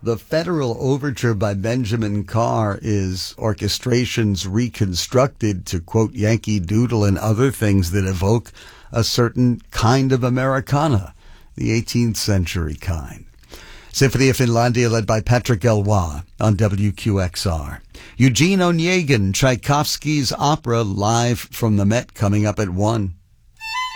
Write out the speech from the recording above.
The Federal Overture by Benjamin Carr is orchestrations reconstructed to quote Yankee Doodle and other things that evoke a certain kind of Americana, the 18th century kind. Symphony of Finlandia led by Patrick Eloy on WQXR. Eugene Onegin, Tchaikovsky's opera live from the Met coming up at 1.